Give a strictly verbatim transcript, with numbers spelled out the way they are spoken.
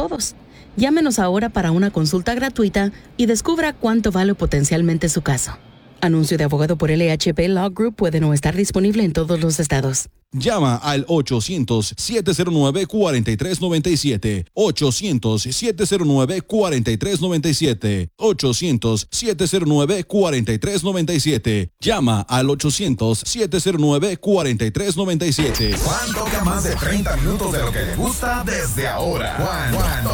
todos. Llámenos ahora para una consulta gratuita y descubra cuánto vale potencialmente su caso. Anuncio de abogado por L H P Law Group puede no estar disponible en todos los estados. Llama al ochocientos, siete cero nueve, cuatro tres nueve siete. ochocientos, siete cero nueve, cuatro tres nueve siete. ochocientos, siete cero nueve, cuatro tres nueve siete. Llama al ochocientos, siete cero nueve, cuatro tres nueve siete. Juan toca más de treinta minutos de lo que le gusta desde ahora. Juan, Juan